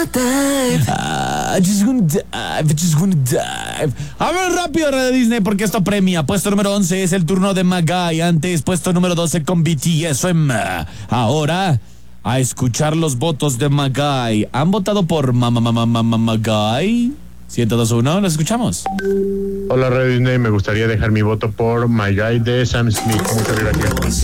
Just wanna dive. A ver, rápido, Radio Disney, porque esto premia. Puesto número 11 es el turno de Magai. Antes, puesto número 12 con BTS. Ahora, a escuchar los votos de Magai. ¿Han votado por Magai? 102.1, ¿los escuchamos? Hola, Radio Disney. Me gustaría dejar mi voto por My Guy de Sam Smith. Muchas gracias.